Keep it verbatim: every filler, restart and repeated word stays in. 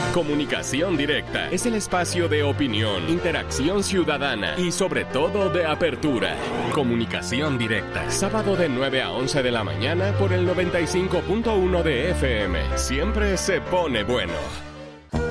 Comunicación Directa es el espacio de opinión, interacción ciudadana y sobre todo de apertura. Comunicación Directa, sábado de nueve a once de la mañana por el noventa y cinco punto uno de F M. Siempre se pone bueno.